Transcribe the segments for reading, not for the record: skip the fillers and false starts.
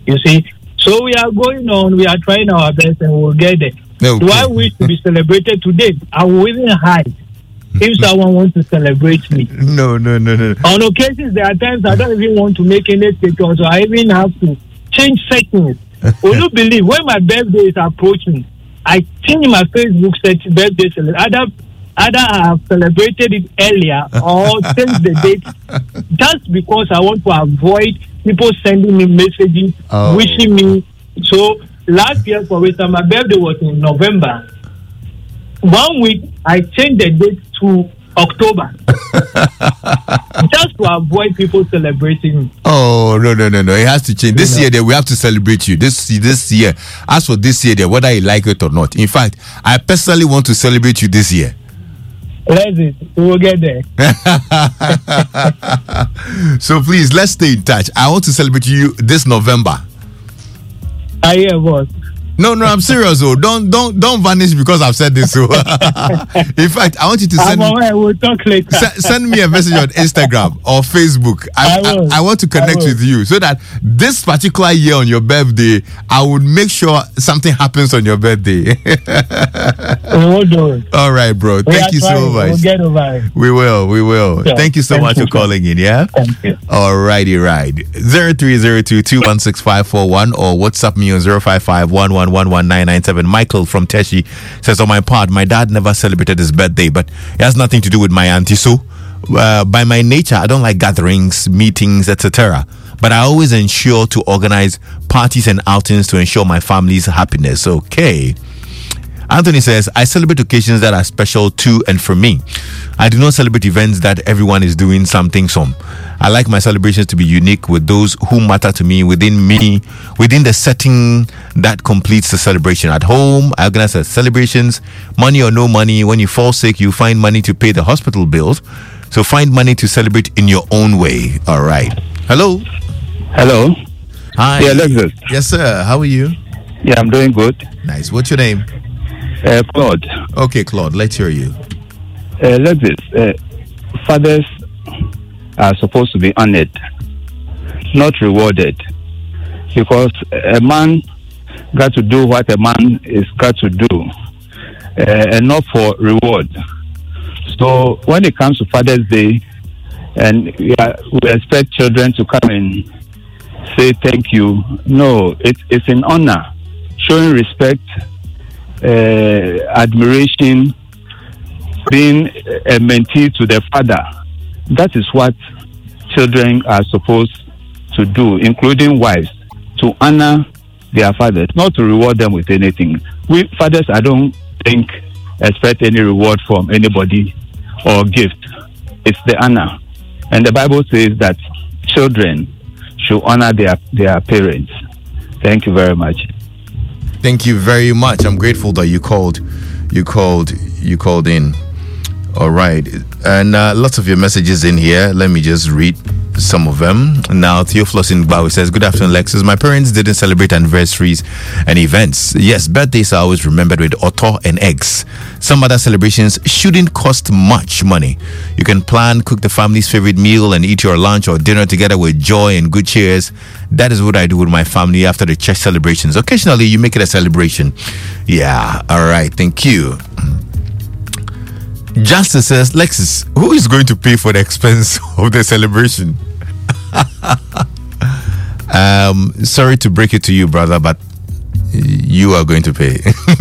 You see? So we are going on, we are trying our best and we'll get there. Okay. Do I wish to be celebrated today? I will even hide if someone wants to celebrate me. No. On occasions, there are times I don't even want to make any statement, so I even have to change settings. Will you believe when my birthday is approaching, I change my Facebook birthday celebration. Either I have celebrated it earlier or change the date just because I want to avoid people sending me messages, wishing me. So last year, for instance, my birthday was in November. 1 week, I changed the date to October just to avoid people celebrating me. Oh, no. It has to change. This year, we have to celebrate you. This year. As for this year, whether you like it or not. In fact, I personally want to celebrate you this year. Let's see. We will get there. So please, let's stay in touch. I want to celebrate you this November. I hear, boss. No, I'm serious. Oh, don't vanish because I've said this. So, in fact, I want you to send. We'll talk later. Send me a message on Instagram or Facebook. I want to connect with you so that this particular year on your birthday, I would make sure something happens on your birthday. We'll do it. All right, bro. Thank you so much. We'll get over it. We will. Sure. Thank you so much for calling in. Yeah. Thank you. All righty, right. 0302216541 or WhatsApp me on 055111997. Michael from Teshi says, on my part, my dad never celebrated his birthday, but it has nothing to do with my auntie. So, by my nature, I don't like gatherings, meetings, etc. But I always ensure to organize parties and outings to ensure my family's happiness. Okay. Anthony says, I celebrate occasions that are special to and for me. I do not celebrate events that everyone is doing something some. I like my celebrations to be unique with those who matter to me, within the setting that completes the celebration. At home, I organize celebrations, money or no money. When you fall sick, you find money to pay the hospital bills. So find money to celebrate in your own way. All right. Hello. Hi. Yeah, Alexis. Yes, sir. How are you? Yeah, I'm doing good. Nice. What's your name? Claude. Okay, Claude. Let's hear you. Alexis, fathers are supposed to be honored, not rewarded, because a man got to do what a man is got to do, and not for reward. So when it comes to Father's Day, and we expect children to come and say thank you, no, it's an honor, showing respect, admiration, being a mentee to the father. That is what children are supposed to do, including wives, to honor their fathers, not to reward them with anything. We fathers, I don't think, expect any reward from anybody or gift. It's the honor. And the Bible says that children should honor their parents. Thank you very much. Thank you very much. I'm grateful that you called in. All right. And lots of your messages in here. Let me just read some of them. Now, Theophilus in Bawi says, good afternoon, Lexus. My parents didn't celebrate anniversaries and events. Yes, birthdays are always remembered with auto and eggs. Some other celebrations shouldn't cost much money. You can plan, cook the family's favorite meal and eat your lunch or dinner together with joy and good cheers. That is what I do with my family after the church celebrations. Occasionally, you make it a celebration. Yeah. All right. Thank you. Justice says, Lexus, who is going to pay for the expense of the celebration? Sorry to break it to you, brother, but you are going to pay.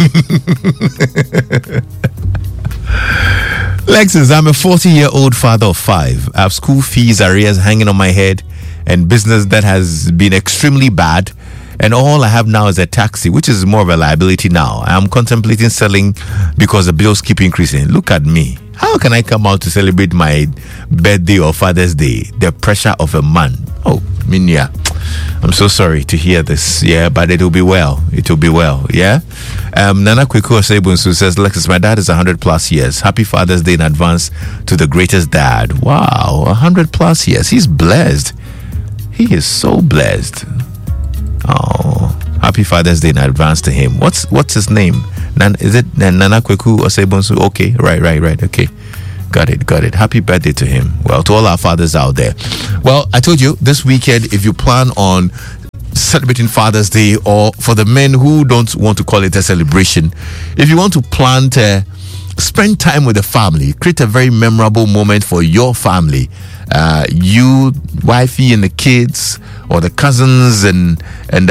Lexus, I'm a 40-year-old father of 5. I have school fees, arrears hanging on my head, and business that has been extremely bad. And all I have now is a taxi, which is more of a liability now. I am contemplating selling because the bills keep increasing. Look at me. How can I come out to celebrate my birthday or Father's Day? The pressure of a man. Oh, Minya. I'm so sorry to hear this. Yeah, but it will be well. It will be well. Yeah. Nana Kweku Osebunsu says, Lexus, my dad is 100+ years. Happy Father's Day in advance to the greatest dad. Wow, 100+ years. He's blessed. He is so blessed. Oh, happy Father's Day in advance to him. What's his name? Is it Nana Kweku Osebunsu? Okay, right. Okay, got it. Happy birthday to him. Well, to all our fathers out there. Well, I told you this weekend, if you plan on celebrating Father's Day, or for the men who don't want to call it a celebration, if you want to plan to spend time with the family, create a very memorable moment for your family, you, wifey, and the kids, or the cousins and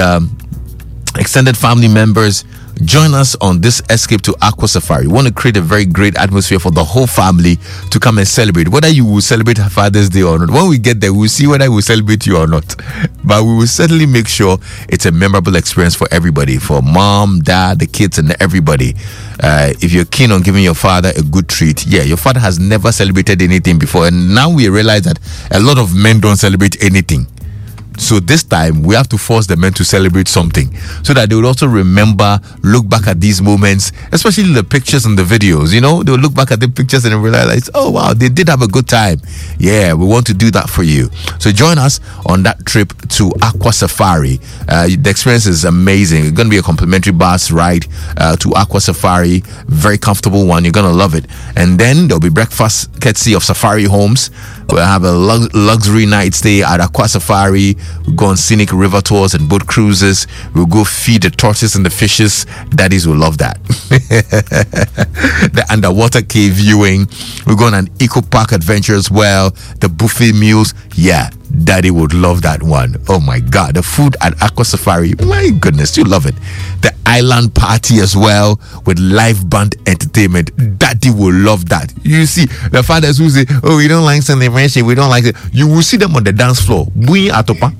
extended family members, join us on this escape to Aqua Safari. We want to create a very great atmosphere for the whole family to come and celebrate. Whether you will celebrate Father's Day or not, when we get there, we'll see whether we'll celebrate you or not. But we will certainly make sure it's a memorable experience for everybody, for mom, dad, the kids, and everybody. If you're keen on giving your father a good treat, your father has never celebrated anything before, and now we realize that a lot of men don't celebrate anything. So this time we have to force the men to celebrate something, so that they would also remember, look back at these moments, especially the pictures and the videos. You know, they'll look back at the pictures and realize, oh wow, they did have a good time. Yeah, we want to do that for you. So join us on that trip to Aqua Safari. The experience is amazing. It's going to be a complimentary bus ride to Aqua Safari. Very comfortable one. You're going to love it. And then there'll be breakfast courtesy of Safari Homes. We'll have a luxury night stay at Aqua Safari. We'll go on scenic river tours and boat cruises. We'll go feed the tortoises and the fishes. Daddies will love that. The underwater cave viewing. We'll go on an eco park adventure as well. The buffet meals. Yeah, Daddy would love that one. Oh my God, the food at Aqua Safari. My goodness, you love it. The island party as well with live band entertainment. Daddy will love that. You see, the fathers who say, oh, we don't like celebration, we don't like it. You will see them on the dance floor. Bui atopa.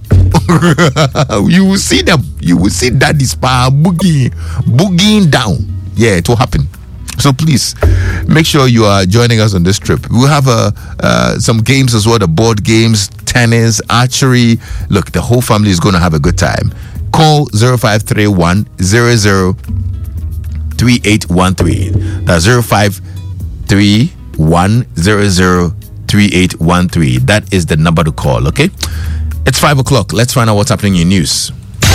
You will see them. You will see Daddy's pa boogieing down. Yeah, it will happen. So please make sure you are joining us on this trip. We'll have some games as well, the board games, tennis, archery. Look, the whole family is going to have a good time. Call 0531 003813. That's 0531 003813. That is the number to call, okay? It's 5 o'clock. Let's find out what's happening in news.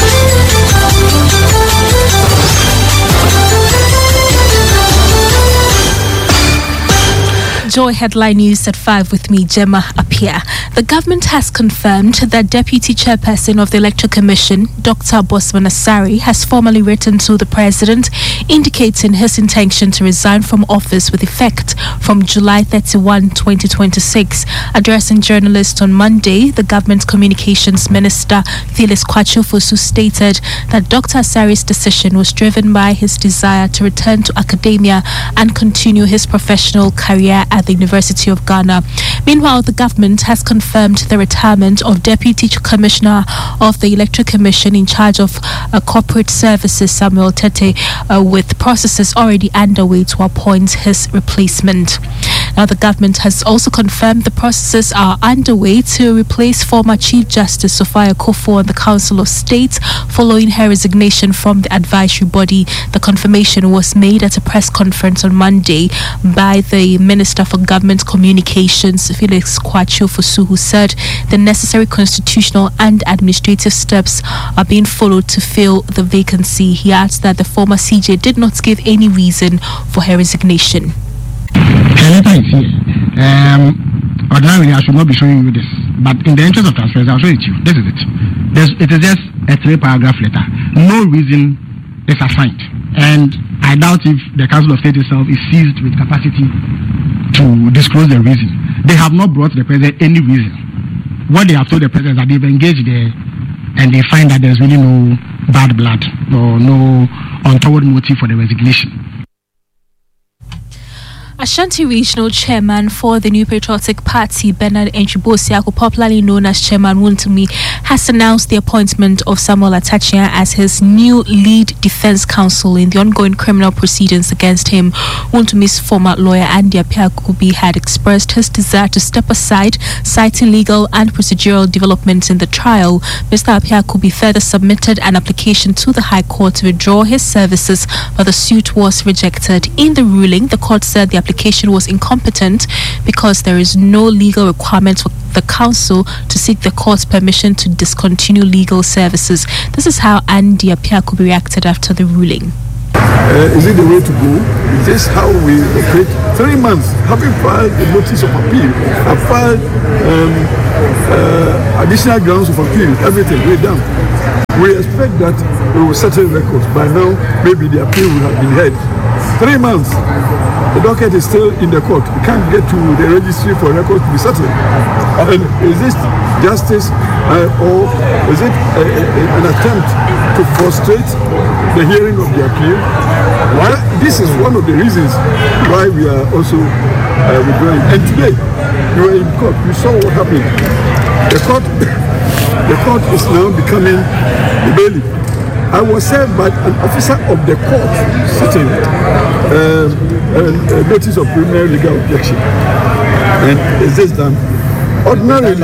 Joy headline news at 5 with me, Gemma Apia. The government has confirmed that Deputy Chairperson of the Electoral Commission, Dr. Bosman Asari, has formally written to the President indicating his intention to resign from office with effect from July 31, 2026. Addressing journalists on Monday, the government communications minister, Phyllis Kwachu-Fosu, stated that Dr. Asari's decision was driven by his desire to return to academia and continue his professional career at the University of Ghana. Meanwhile, the government has confirmed the retirement of Deputy Commissioner of the Electoral Commission in charge of corporate services, Samuel Tete, with processes already underway to appoint his replacement. Now, the government has also confirmed the processes are underway to replace former Chief Justice Sophia Kofo on the Council of State following her resignation from the advisory body. The confirmation was made at a press conference on Monday by the Minister for Government Communications, Felix Kwachu-Fosu, who said the necessary constitutional and administrative steps are being followed to fill the vacancy. He adds that the former CJ did not give any reason for her resignation. Ordinarily, I should not be showing you this, but in the interest of transparency, I'll show it to you. This is it. It is just a 3-paragraph letter. No reason is assigned, and I doubt if the Council of State itself is seized with capacity to disclose the reason. They have not brought the President any reason. What they have told the President is that they've engaged there, and they find that there's really no bad blood or no untoward motive for the resignation. Ashanti Regional Chairman for the New Patriotic Party, Bernard Enchibosi, popularly known as Chairman Wontumi, has announced the appointment of Samuel Atachia as his new lead defense counsel in the ongoing criminal proceedings against him. Wontumi's former lawyer, Andy Apia-Kubi, had expressed his desire to step aside, citing legal and procedural developments in the trial. Mr. Apia-Kubi further submitted an application to the High Court to withdraw his services, but the suit was rejected. In the ruling, the court said the application was incompetent because there is no legal requirement for the council to seek the court's permission to discontinue legal services. This is how Andy Apia-Kubi reacted after the ruling. Is it the way to go? Is this how we operate? 3 months, having filed a notice of appeal, I've filed additional grounds of appeal, everything, we're done. We expect that we will settle records. By now, maybe the appeal will have been heard. 3 months, the docket is still in the court. We can't get to the registry for records to be settled. And is this justice or is it an attempt to frustrate the hearing of the appeal? Well, this is one of the reasons why we are also withdrawing. And today, we were in court. We saw what happened. The court is now becoming the bailiff. I was served by an officer of the court sitting a notice of preliminary legal objection. And is this done? Ordinarily,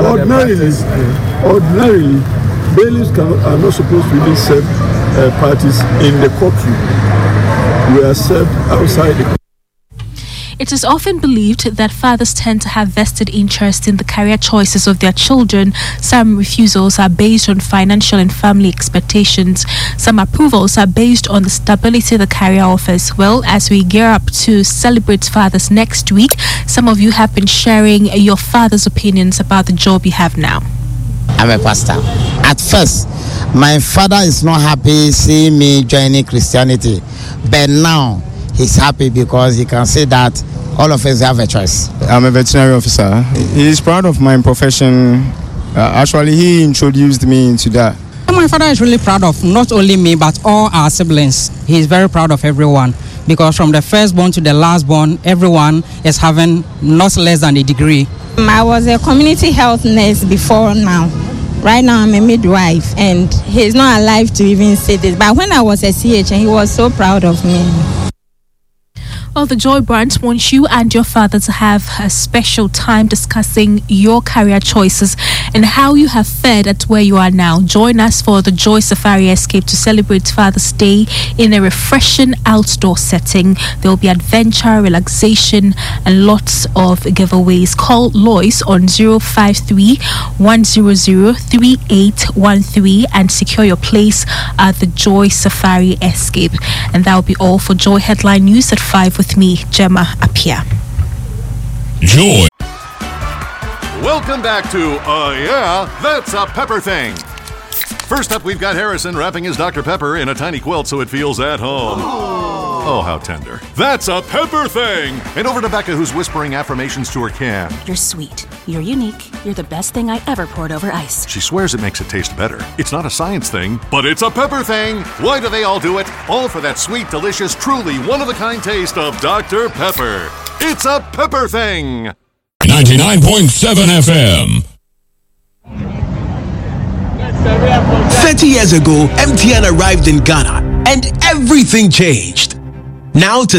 bailiffs are not supposed to even serve parties in the courtroom. We are served outside the court. It is often believed that fathers tend to have vested interest in the career choices of their children. Some refusals are based on financial and family expectations. Some approvals are based on the stability the career offers. Well, as we gear up to celebrate fathers next week, some of you have been sharing your father's opinions about the job you have now. I'm a pastor. At first, my father is not happy seeing me joining Christianity, but now he's happy because he can say that all of us have a choice. I'm a veterinary officer. He's proud of my profession. Actually, he introduced me into that. My father is really proud of not only me, but all our siblings. He's very proud of everyone because from the firstborn to the lastborn, everyone is having not less than a degree. I was a community health nurse before now. Right now, I'm a midwife, and he's not alive to even say this. But when I was a CHN, he was so proud of me. Well, the Joy Branch wants you and your father to have a special time discussing your career choices and how you have fared at where you are now. Join us for the Joy Safari Escape to celebrate Father's Day in a refreshing outdoor setting. There will be adventure, relaxation, and lots of giveaways. Call Lois on 053-100-3813 and secure your place at the Joy Safari Escape. And that will be all for Joy Headline News at 5 with me, Gemma Apia. Joy. Welcome back to Yeah, That's a Pepper Thing. First up, we've got Harrison wrapping his Dr. Pepper in a tiny quilt so it feels at home. Oh, how tender. That's a Pepper Thing. And over to Becca, who's whispering affirmations to her can. You're sweet. You're unique. You're the best thing I ever poured over ice. She swears it makes it taste better. It's not a science thing, but it's a pepper thing. Why do they all do it? All for that sweet, delicious, truly one-of-a-kind taste of Dr. Pepper. It's a pepper thing. 99.7 FM. 30 years ago, MTN arrived in Ghana and everything changed. Now to